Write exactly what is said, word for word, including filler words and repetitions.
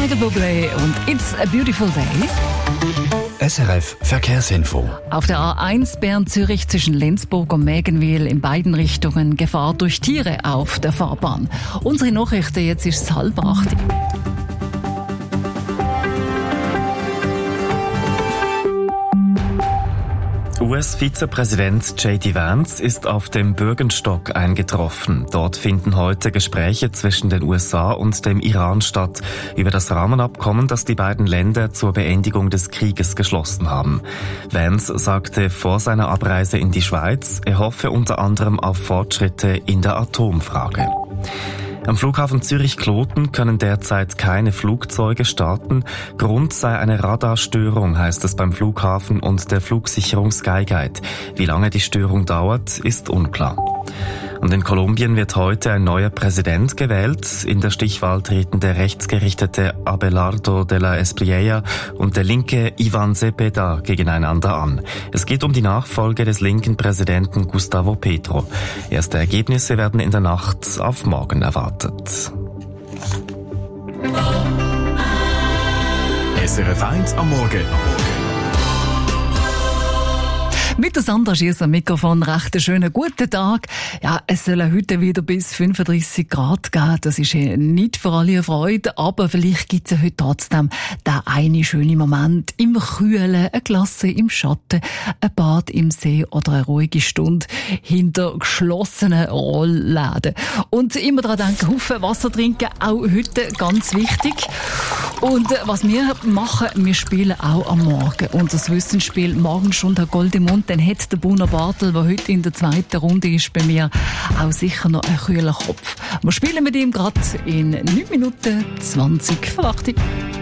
Michael Bublé und It's a Beautiful Day. S R F Verkehrsinfo. Auf der A eins Bern-Zürich zwischen Lenzburg und Mägenwil in beiden Richtungen Gefahr durch Tiere auf der Fahrbahn. Unsere Nachrichten, jetzt ist es halb acht. U S-Vizepräsident J D Vance ist auf dem Bürgenstock eingetroffen. Dort finden heute Gespräche zwischen den U S A und dem Iran statt über das Rahmenabkommen, das die beiden Länder zur Beendigung des Krieges geschlossen haben. Vance sagte vor seiner Abreise in die Schweiz, er hoffe unter anderem auf Fortschritte in der Atomfrage. Am Flughafen Zürich-Kloten können derzeit keine Flugzeuge starten. Grund sei eine Radarstörung, heißt es beim Flughafen und der Flugsicherung Skyguide. Wie lange die Störung dauert, ist unklar. Und in Kolumbien wird heute ein neuer Präsident gewählt. In der Stichwahl treten der rechtsgerichtete Abelardo de la Espriella und der linke Ivan Cepeda gegeneinander an. Es geht um die Nachfolge des linken Präsidenten Gustavo Petro. Erste Ergebnisse werden in der Nacht auf morgen erwartet. S R F eins am Morgen. Mit der Sandra Schiess am Mikrofon, recht einen schönen guten Tag. Ja, es soll heute wieder bis fünfunddreissig Grad geben. Das ist nicht für alle eine Freude, aber vielleicht gibt es ja heute trotzdem den einen schönen Moment im Kühlen, eine Glasse im Schatten, ein Bad im See oder eine ruhige Stunde hinter geschlossenen Rollläden. Und immer daran denken, Haufen Wasser trinken, auch heute ganz wichtig. Und was wir machen, wir spielen auch am Morgen. Unser Wissensspiel «Morgen schon der Goldemund». Dann hat der Bruno Bartel, der heute in der zweiten Runde ist, bei mir auch sicher noch einen kühlen Kopf. Wir spielen mit ihm gerade in neun Minuten zwanzig vor acht.